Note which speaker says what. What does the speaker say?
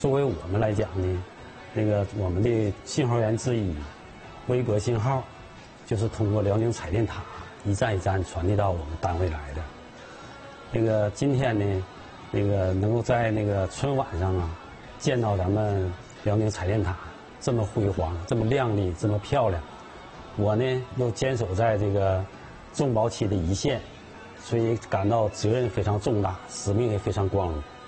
Speaker 1: 作为我们来讲呢，我们的信号源之一，微波信号，就是通过辽宁彩电塔一站一站传递到我们单位来的。今天呢，能够在春晚上啊，见到咱们辽宁彩电塔这么辉煌、这么亮丽、这么漂亮，我呢又坚守在重保期的一线，所以感到责任非常重大，使命也非常光荣。